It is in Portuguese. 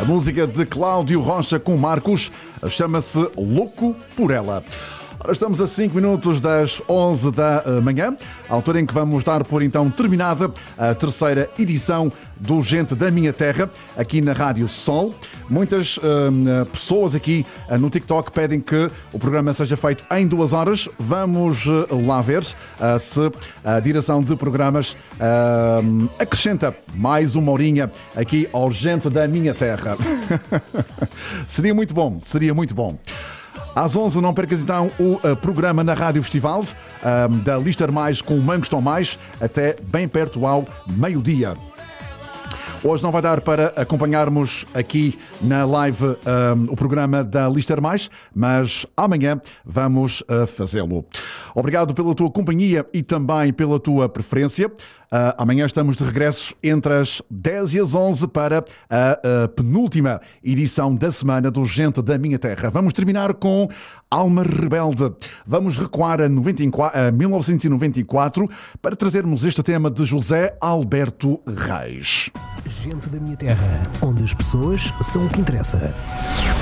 A música de Cláudio Rocha com Marcos chama-se Louco por Ela. Ora, estamos a 5 minutos das 11 da manhã, a altura em que vamos dar por então terminada a terceira edição do Gente da Minha Terra, aqui na Rádio Sol. Muitas pessoas aqui no TikTok pedem que o programa seja feito em 2 horas. Vamos lá ver se a direção de programas acrescenta mais uma horinha aqui ao Gente da Minha Terra. Seria muito bom, seria muito bom. Às 11 não percas então o programa na Rádio Festival da Lister Mais com o Mangos Tom Mais até bem perto ao meio-dia. Hoje não vai dar para acompanharmos aqui na live o programa da Lister Mais, mas amanhã vamos fazê-lo. Obrigado pela tua companhia e também pela tua preferência. Amanhã estamos de regresso entre as 10 e as 11 para a penúltima edição da semana do Gente da Minha Terra. Vamos terminar com Alma Rebelde. Vamos recuar a 1994 para trazermos este tema de José Alberto Reis. Gente da Minha Terra, onde as pessoas são o que interessa.